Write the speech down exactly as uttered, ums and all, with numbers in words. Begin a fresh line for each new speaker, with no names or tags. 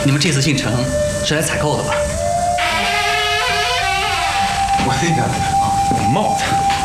你们这次进城是来采购的吧？
我那个啊，帽子。